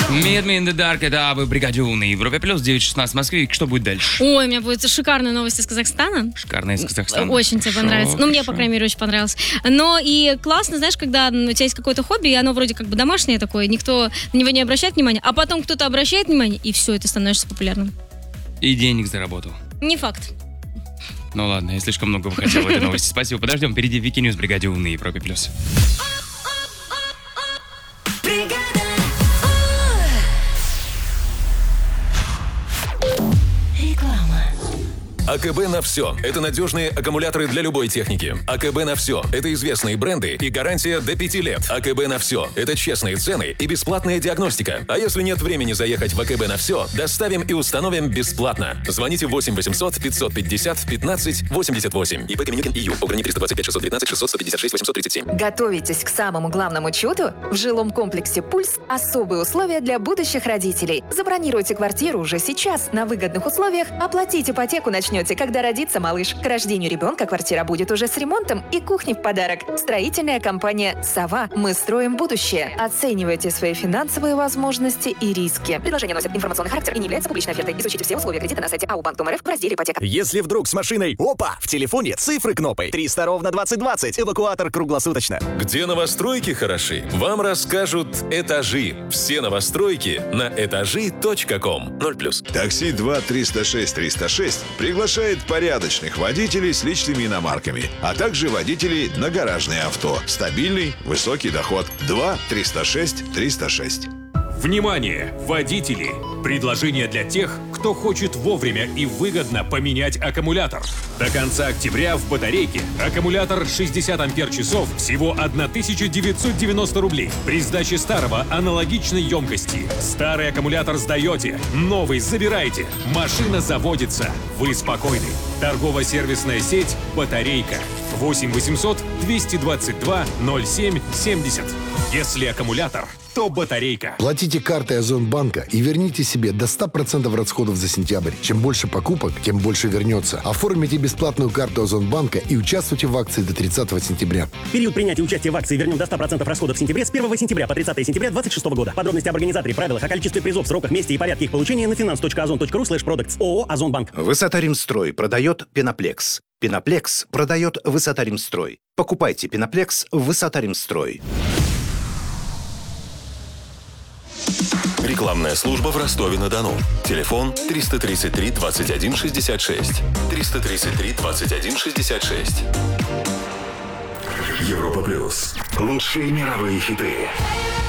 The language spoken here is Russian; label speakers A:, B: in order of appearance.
A: Meet Me in the Dark, это Абы Бригадюн и Европа Плюс, 9:16 в Москве. Что будет дальше?
B: Ой, у меня будет шикарная новость из Казахстана.
A: Шикарная из Казахстана.
B: Очень тебе понравится. Ну, мне, по крайней мере, очень понравилось. Но и классно, знаешь, когда у тебя есть какое-то хобби, и оно вроде как бы домашнее такое, никто на него не обращает внимания, а потом кто-то обращает внимание, и все, это становишься популярным.
A: И денег заработал.
B: Не факт.
A: Ну ладно, я слишком много выходил в этой новости. Спасибо, подождем. Впереди Вики Ньюс, Бригадюн и Европа Плюс.
C: АКБ на все. Это надежные аккумуляторы для любой техники. АКБ на все. Это известные бренды и гарантия до 5 лет. АКБ на все. Это честные цены и бесплатная диагностика. А если нет времени заехать в АКБ на все, доставим и установим бесплатно. Звоните 8 800 550 15 88. ИП Каменюкин ИЮ. ОГРНИ 325 619 600 156 837.
D: Готовитесь к самому главному чуду? В жилом комплексе «Пульс» особые условия для будущих родителей. Забронируйте квартиру уже сейчас на выгодных условиях, оплатить ипотеку начнете, когда родится малыш. К рождению ребенка квартира будет уже с ремонтом и кухней в подарок. Строительная компания «Сова». Мы строим будущее. Оценивайте свои финансовые возможности и риски. Предложение носит информационный характер и не является публичной офертой. Изучите все условия кредита на сайте АУ-Банк.РФ в разделе «Ипотека».
E: Если вдруг с машиной опа, в телефоне цифры кнопой 300 ровно 2020. Эвакуатор круглосуточно.
C: Где новостройки хороши? Вам расскажут «Этажи». Все новостройки на этажи.ком. 0+.
F: Такси 2-306-306 приглашает порядочных водителей с личными иномарками, а также водителей на гаражные авто. Стабильный, высокий доход. 2-306-306.
G: Внимание, водители! Предложение для тех, кто хочет вовремя и выгодно поменять аккумулятор. До конца октября в батарейке аккумулятор 60 ампер-часов всего 1990 рублей. При сдаче старого аналогичной емкости. Старый аккумулятор сдаете, новый забираете. Машина заводится. Вы спокойны. Торгово-сервисная сеть «Батарейка». 8 800 222 07 70. Если аккумулятор, то батарейка.
H: Платите картой Озонбанка и верните себе до 100% расходов за сентябрь. Чем больше покупок, тем больше вернется. Оформите бесплатную карту Озонбанка и участвуйте в акции до 30 сентября.
I: Период принятия участия в акции вернем до 100% расходов в сентябре с 1 сентября по 30 сентября 2026 года. Подробности об организаторе, правилах, о количестве призов, сроках, месте и порядке их получения на finance.ozon.ru/products. ООО «Озонбанк».
J: Высота-Римстрой продает Пеноплекс. Пеноплекс продает Высота-Римстрой. Покупайте Пеноплекс в Высота-Римстрой.
C: Рекламная служба в Ростове-на-Дону. Телефон 333 21 66. 333 21 66. Европа Плюс. Лучшие мировые хиты.